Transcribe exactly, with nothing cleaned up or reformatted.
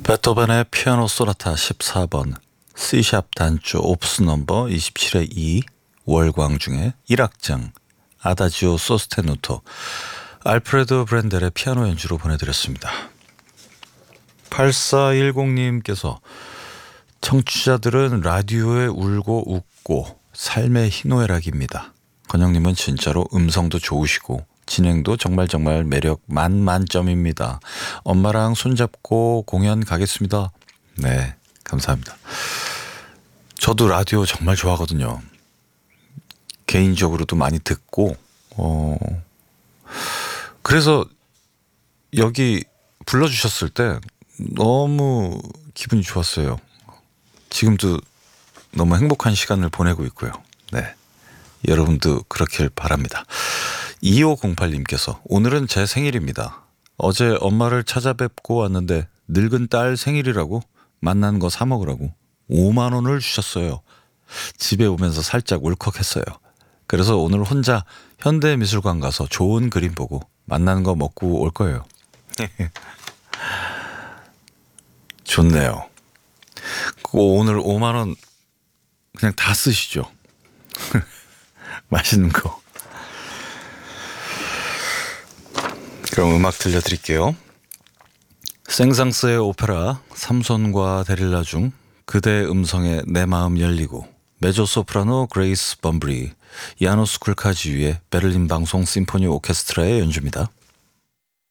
베토벤의 피아노 소나타 십사 번 C샵 단조 옵스 넘버 이십칠의 이 월광 중에 일 악장 아다지오 소스테누토 알프레도 브렌델의 피아노 연주로 보내드렸습니다. 팔사일공님께서 청취자들은 라디오에 울고 웃고 삶의 희노애락입니다. 건영님은 진짜로 음성도 좋으시고 진행도 정말 정말 매력 만만점입니다. 엄마랑 손잡고 공연 가겠습니다. 네, 감사합니다. 저도 라디오 정말 좋아하거든요. 개인적으로도 많이 듣고 어 그래서 여기 불러주셨을 때 너무 기분이 좋았어요. 지금도 너무 행복한 시간을 보내고 있고요. 네, 여러분도 그렇길 바랍니다. 이오공팔님께서 오늘은 제 생일입니다. 어제 엄마를 찾아뵙고 왔는데 늙은 딸 생일이라고 만난 거 사 먹으라고 오만 원을 주셨어요. 집에 오면서 살짝 울컥했어요. 그래서 오늘 혼자 현대미술관 가서 좋은 그림 보고 만난 거 먹고 올 거예요. 좋네요. 오늘 오만 원 그냥 다 쓰시죠. 맛있는 거. 그럼 음악 들려드릴게요. 생상스의 오페라 삼손과 데릴라 중 그대 음성에 내 마음 열리고 메조소프라노 그레이스 범브리 야노스 쿨카지유의 베를린 방송 심포니 오케스트라의 연주입니다.